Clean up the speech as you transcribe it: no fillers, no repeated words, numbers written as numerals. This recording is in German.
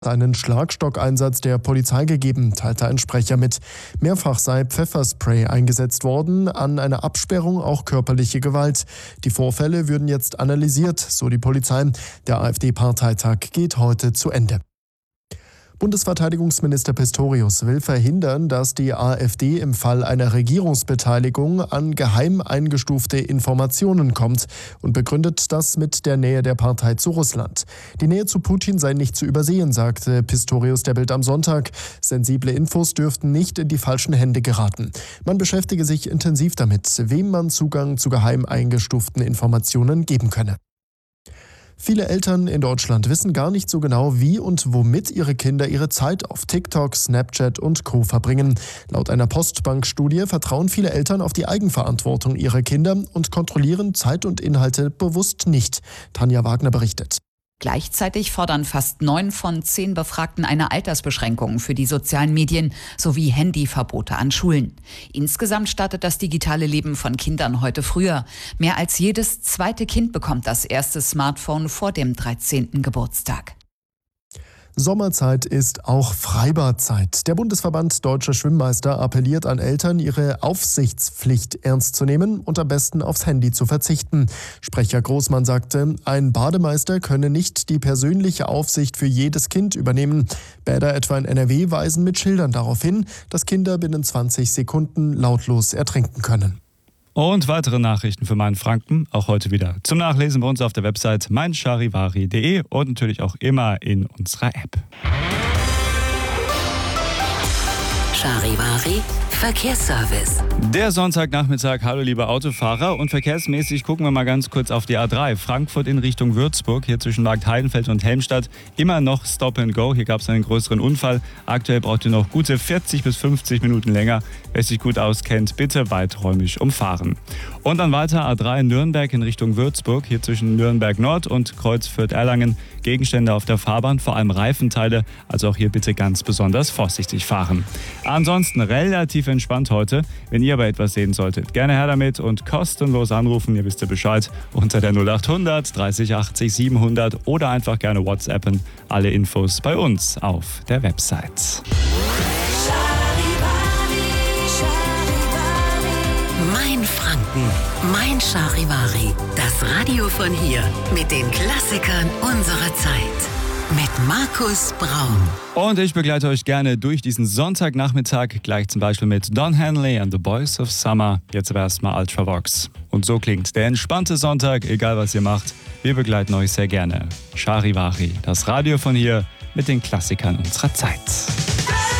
Einen Schlagstockeinsatz der Polizei gegeben, teilte ein Sprecher mit. Mehrfach sei Pfefferspray eingesetzt worden, an einer Absperrung auch körperliche Gewalt. Die Vorfälle würden jetzt analysiert, so die Polizei. Der AfD-Parteitag geht heute zu Ende. Bundesverteidigungsminister Pistorius will verhindern, dass die AfD im Fall einer Regierungsbeteiligung an geheim eingestufte Informationen kommt und begründet das mit der Nähe der Partei zu Russland. Die Nähe zu Putin sei nicht zu übersehen, sagte Pistorius der Bild am Sonntag. Sensible Infos dürften nicht in die falschen Hände geraten. Man beschäftige sich intensiv damit, wem man Zugang zu geheim eingestuften Informationen geben könne. Viele Eltern in Deutschland wissen gar nicht so genau, wie und womit ihre Kinder ihre Zeit auf TikTok, Snapchat und Co. verbringen. Laut einer Postbank-Studie vertrauen viele Eltern auf die Eigenverantwortung ihrer Kinder und kontrollieren Zeit und Inhalte bewusst nicht. Tanja Wagner berichtet. Gleichzeitig fordern fast 9 von 10 Befragten eine Altersbeschränkung für die sozialen Medien sowie Handyverbote an Schulen. Insgesamt startet das digitale Leben von Kindern heute früher. Mehr als jedes zweite Kind bekommt das erste Smartphone vor dem 13. Geburtstag. Sommerzeit ist auch Freibadzeit. Der Bundesverband Deutscher Schwimmmeister appelliert an Eltern, ihre Aufsichtspflicht ernst zu nehmen und am besten aufs Handy zu verzichten. Sprecher Großmann sagte, ein Bademeister könne nicht die persönliche Aufsicht für jedes Kind übernehmen. Bäder etwa in NRW weisen mit Schildern darauf hin, dass Kinder binnen 20 Sekunden lautlos ertrinken können. Und weitere Nachrichten für Mainfranken, auch heute wieder zum Nachlesen bei uns auf der Website meincharivari.de und natürlich auch immer in unserer App. Charivari Verkehrsservice. Der Sonntagnachmittag, hallo liebe Autofahrer, und verkehrsmäßig gucken wir mal ganz kurz auf die A3. Frankfurt in Richtung Würzburg, hier zwischen Marktheidenfeld und Helmstadt, immer noch Stop and Go. Hier gab es einen größeren Unfall. Aktuell braucht ihr noch gute 40 bis 50 Minuten länger. Wer sich gut auskennt, bitte weiträumig umfahren. Und dann weiter A3 Nürnberg in Richtung Würzburg, hier zwischen Nürnberg Nord und Kreuz Fürth-Erlangen. Gegenstände auf der Fahrbahn, vor allem Reifenteile, also auch hier bitte ganz besonders vorsichtig fahren. Ansonsten relativ entspannt heute. Wenn ihr aber etwas sehen solltet, gerne her damit und kostenlos anrufen, ihr wisst ja Bescheid, unter der 0800 30 80 700 oder einfach gerne WhatsAppen. Alle Infos bei uns auf der Website. Mein Franken, mein Charivari. Das Radio von hier mit den Klassikern unserer Zeit. Mit Markus Braun. Und ich begleite euch gerne durch diesen Sonntagnachmittag, gleich zum Beispiel mit Don Henley and the Boys of Summer. Jetzt aber erstmal Ultravox. Und so klingt der entspannte Sonntag, egal was ihr macht. Wir begleiten euch sehr gerne. Charivari, das Radio von hier mit den Klassikern unserer Zeit.